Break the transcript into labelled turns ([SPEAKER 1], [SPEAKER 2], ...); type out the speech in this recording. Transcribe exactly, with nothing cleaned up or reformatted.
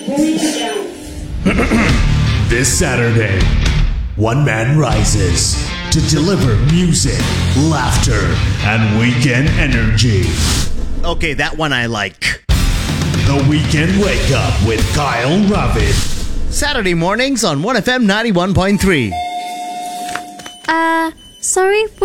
[SPEAKER 1] This Saturday, one man rises to deliver music, laughter, and weekend energy.
[SPEAKER 2] Okay, that one I like.
[SPEAKER 1] The Weekend Wake Up with Kyle Ravid.
[SPEAKER 2] Saturday mornings on one F M ninety-one point three.
[SPEAKER 3] Uh, sorry,